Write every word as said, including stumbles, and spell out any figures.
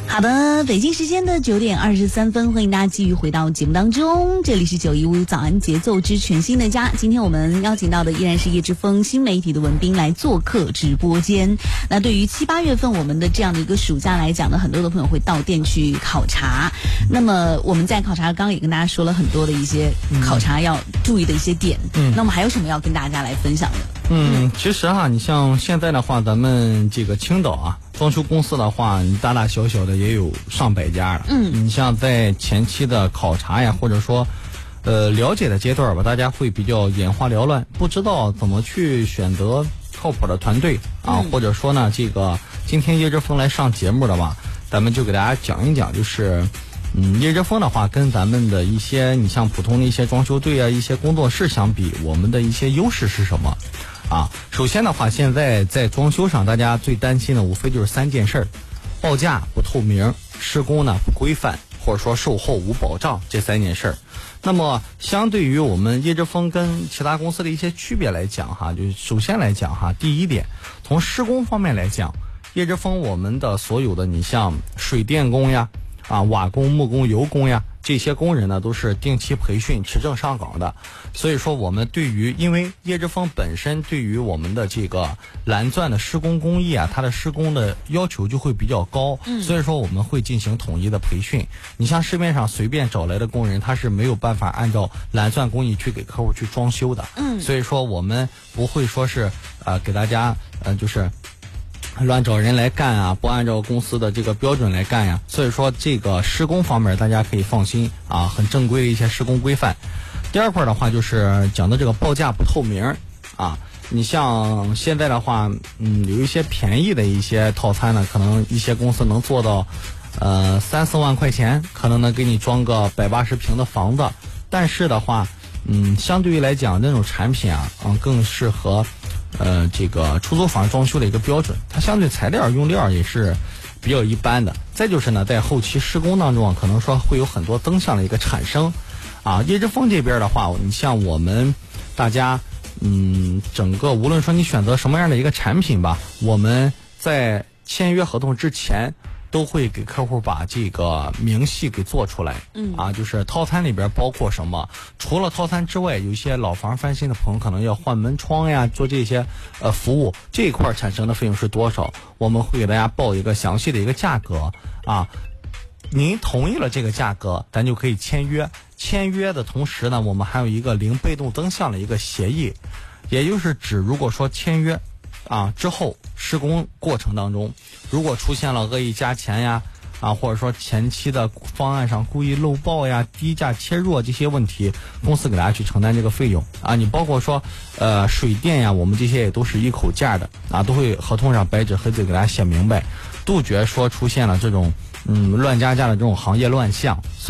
好的，北京时间的九点二十三分，欢迎大家继续回到节目当中。这里是九一五早安节奏之全新的家。今天我们邀请到的依然是叶之峰新媒体的文斌来做客直播间。那对于七八月份我们的这样的一个暑假来讲呢，很多的朋友会到店去考察。那么我们在考察刚刚也跟大家说了很多的一些考察要注意的一些点。嗯，那我们还有什么要跟大家来分享的？ 嗯，其实哈，你像现在的话，咱们这个青岛啊，装修公司的话，你大大小小的也有上百家了。嗯，你像在前期的考察呀，或者说，呃，了解的阶段吧，大家会比较眼花缭乱，不知道怎么去选择靠谱的团队啊，嗯、或者说呢，这个今天叶之峰来上节目的吧，咱们就给大家讲一讲，就是。嗯，叶之峰的话，跟咱们的一些你像普通的一些装修队啊、一些工作室相比，我们的一些优势是什么？啊，首先的话，现在在装修上，大家最担心的无非就是三件事儿：报价不透明，施工呢不规范，或者说售后无保障这三件事儿。那么，相对于我们叶之峰跟其他公司的一些区别来讲，哈，就首先来讲哈，第一点，从施工方面来讲，叶之峰我们的所有的你像水电工呀。啊，瓦工、木工、油工呀，这些工人呢都是定期培训、持证上岗的。所以说，我们对于因为叶之峰本身对于我们的这个蓝钻的施工工艺啊，它的施工的要求就会比较高。嗯，所以说我们会进行统一的培训。你像市面上随便找来的工人，他是没有办法按照蓝钻工艺去给客户去装修的。嗯，所以说我们不会说是呃给大家呃就是。乱找人来干啊，不按照公司的这个标准来干呀，所以说这个施工方面大家可以放心啊，很正规的一些施工规范。第二块的话就是讲的这个报价不透明啊，你像现在的话，嗯，有一些便宜的一些套餐呢，可能一些公司能做到呃三四万块钱，可能能给你装个百八十平的房子，但是的话，嗯，相对于来讲那种产品啊，嗯，更适合。呃，这个出租房装修的一个标准，它相对材料用料也是比较一般的。再就是呢，在后期施工当中啊，可能说会有很多增项的一个产生。啊，叶之峰这边的话，你像我们大家，嗯，整个无论说你选择什么样的一个产品吧，我们在签约合同之前。都会给客户把这个明细给做出来，嗯啊，就是套餐里边包括什么？除了套餐之外，有一些老房翻新的朋友可能要换门窗呀，做这些呃服务，这一块产生的费用是多少？我们会给大家报一个详细的一个价格啊。您同意了这个价格，咱就可以签约。签约的同时呢，我们还有一个零被动增项的一个协议，也就是指如果说签约。啊，之后施工过程当中，如果出现了恶意加钱呀，啊，或者说前期的方案上故意漏报呀、低价切入这些问题，公司给大家去承担这个费用啊。你包括说，呃，水电呀，我们这些也都是一口价的啊，都会合同上白纸黑字给大家写明白，杜绝说出现了这种嗯乱加价的这种行业乱象。